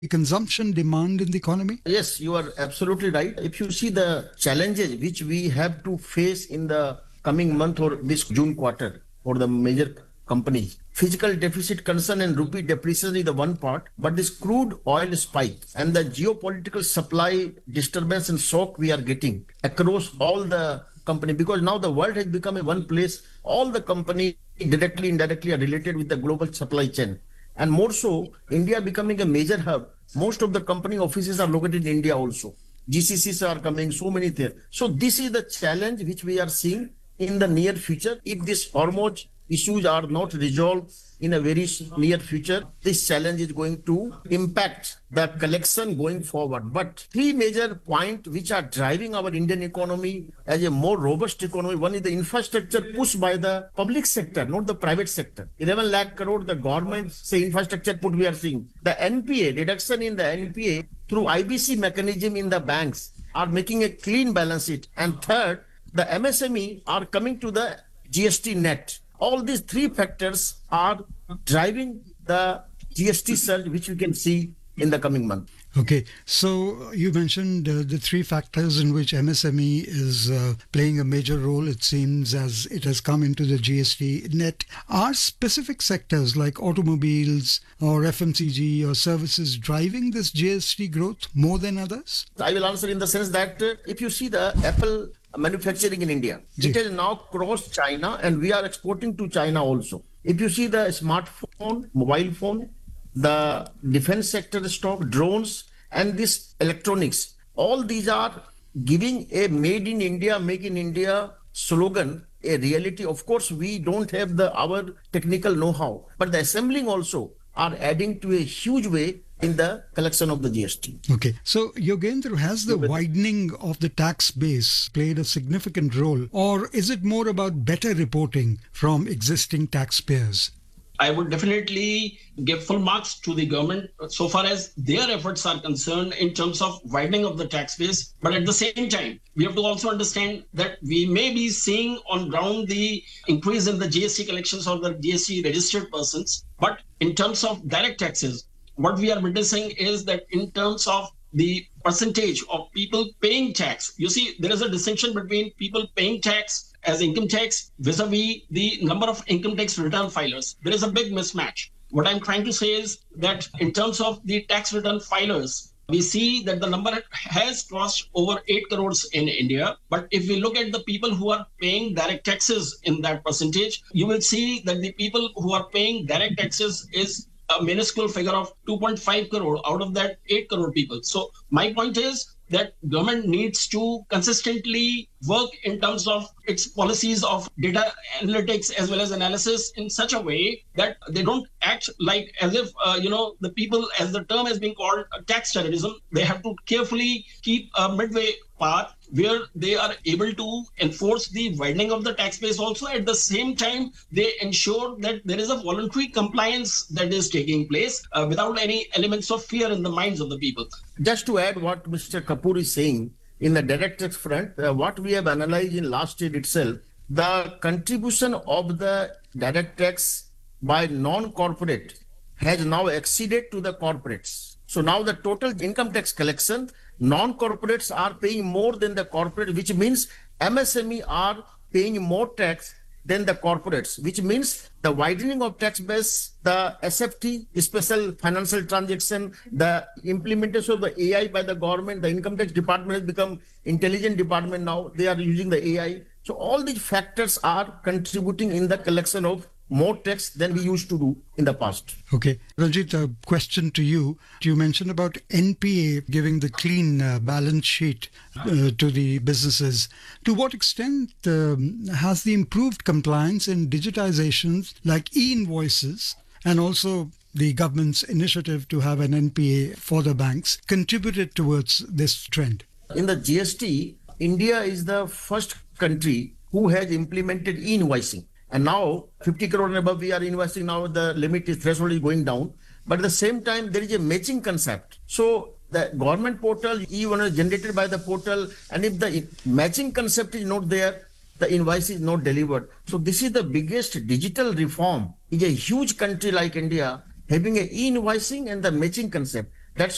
consumption demand in the economy? Yes, you are absolutely right. If you see the challenges which we have to face in the coming month or this June quarter for the major companies, physical deficit concern and rupee depreciation is the one part, but this crude oil spike and the geopolitical supply disturbance and shock we are getting across all the company, because now the world has become a one place. All the company directly, indirectly are related with the global supply chain. And more so, India becoming a major hub. Most of the company offices are located in India also. GCCs are coming, so many there. So this is the challenge which we are seeing in the near future. If these Hormuz issues are not resolved in a very near future, this challenge is going to impact the collection going forward. But three major points which are driving our Indian economy as a more robust economy. One is the infrastructure pushed by the public sector, not the private sector. 11 lakh crore, the government say infrastructure put we are seeing. The NPA, reduction in the NPA through IBC mechanism in the banks are making a clean balance sheet. And third, the MSME are coming to the GST net. All these three factors are driving the GST surge, which we can see in the coming month. Okay, so you mentioned the three factors in which MSME is playing a major role, it seems, as it has come into the GST net. Are specific sectors like automobiles or FMCG or services driving this GST growth more than others? I will answer in the sense that if you see the Apple manufacturing in India, it has now crossed China and we are exporting to China also. If you see the smartphone, mobile phone, the defense sector stock, drones, and this electronics, all these are giving a made in India, make in India slogan a reality. Of course, we don't have our technical know-how, but the assembling also are adding to a huge way in the collection of the GST. Okay, so Yogendra, has the widening of the tax base played a significant role, or is it more about better reporting from existing taxpayers? I would definitely give full marks to the government so far as their efforts are concerned in terms of widening of the tax base. But at the same time, we have to also understand that we may be seeing on ground the increase in the GST collections or the GST registered persons. But in terms of direct taxes, what we are witnessing is that in terms of the percentage of people paying tax, you see, there is a distinction between people paying tax as income tax vis-a-vis the number of income tax return filers. There is a big mismatch. What I'm trying to say is that in terms of the tax return filers, we see that the number has crossed over 8 crores in India. But if we look at the people who are paying direct taxes in that percentage, you will see that the people who are paying direct taxes is a minuscule figure of 2.5 crore out of that 8 crore people. So my point is that government needs to consistently work in terms of its policies of data analytics as well as analysis in such a way that they don't act like as if, the people, as the term has been called, tax terrorism. They have to carefully keep a midway path where they are able to enforce the widening of the tax base also. At the same time, they ensure that there is a voluntary compliance that is taking place without any elements of fear in the minds of the people. Just to add what Mr. Kapoor is saying, in the direct tax front, what we have analyzed in last year itself, the contribution of the direct tax by non-corporate has now exceeded to the corporates. So now the total income tax collection, non-corporates are paying more than the corporate, which means MSME are paying more tax than the corporates, which means the widening of tax base, the SFT, special financial transaction, the implementation of the AI by the government, the income tax department has become intelligent department now. They are using the AI. So all these factors are contributing in the collection of more tax than we used to do in the past. Okay. Ranjit, a question to you. You mentioned about NPA giving the clean balance sheet to the businesses. To what extent has the improved compliance in digitizations like e-invoices and also the government's initiative to have an NPA for the banks contributed towards this trend? In the GST, India is the first country who has implemented e-invoicing. And now 50 crore and above we are investing. Now the limit is threshold is going down. But at the same time, there is a matching concept. So the government portal, E1 is generated by the portal. And if the matching concept is not there, the invoice is not delivered. So this is the biggest digital reform in a huge country like India, having a e-invoicing and the matching concept.